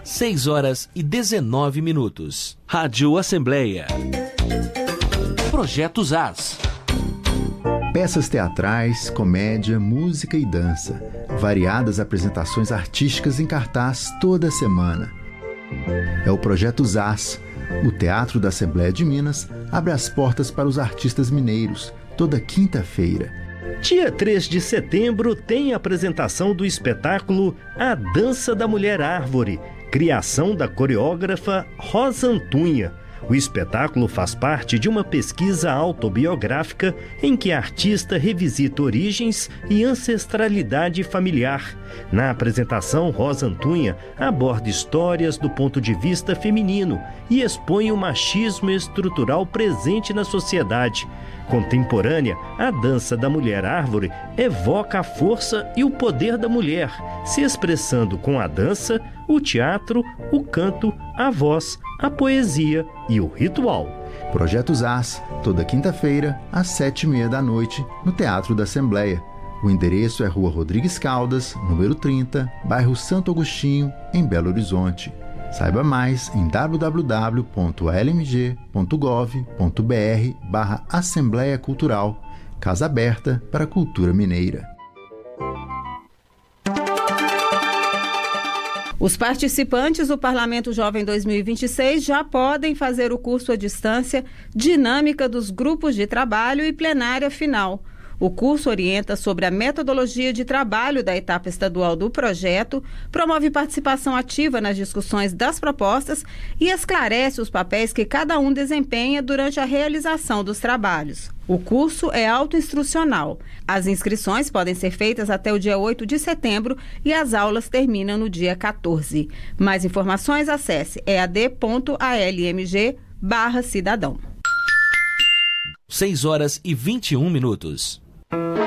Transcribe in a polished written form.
6h19. Rádio Assembleia. Projetos AS. Peças teatrais, comédia, música e dança. Variadas apresentações artísticas em cartaz toda semana. É o Projeto AS. O Teatro da Assembleia de Minas abre as portas para os artistas mineiros toda quinta-feira. Dia 3 de setembro tem a apresentação do espetáculo A Dança da Mulher Árvore, criação da coreógrafa Rosa Antunha. O espetáculo faz parte de uma pesquisa autobiográfica em que a artista revisita origens e ancestralidade familiar. Na apresentação, Rosa Antunha aborda histórias do ponto de vista feminino e expõe o machismo estrutural presente na sociedade. Contemporânea, a dança da mulher árvore evoca a força e o poder da mulher, se expressando com a dança, o teatro, o canto, a voz, a poesia e o ritual. Projetos AS, toda quinta-feira, às 19h30, no Teatro da Assembleia. O endereço é Rua Rodrigues Caldas, número 30, bairro Santo Agostinho, em Belo Horizonte. Saiba mais em www.lmg.gov.br/Assembleia Cultural, Casa Aberta para a Cultura Mineira. Os participantes do Parlamento Jovem 2026 já podem fazer o curso à distância Dinâmica dos Grupos de Trabalho e Plenária Final. O curso orienta sobre a metodologia de trabalho da etapa estadual do projeto, promove participação ativa nas discussões das propostas e esclarece os papéis que cada um desempenha durante a realização dos trabalhos. O curso é autoinstrucional. As inscrições podem ser feitas até o dia 8 de setembro e as aulas terminam no dia 14. Mais informações, acesse ead.almg/cidadão. 6h21.